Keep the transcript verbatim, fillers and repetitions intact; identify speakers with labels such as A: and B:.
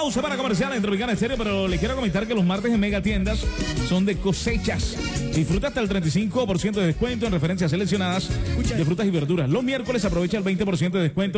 A: Semana comercial en Tropicana Estéreo, pero les quiero comentar que los martes en Mega Tiendas son de cosechas. Disfruta hasta el treinta y cinco por ciento de descuento en referencias seleccionadas de frutas y verduras. Los miércoles aprovecha el veinte por ciento de descuento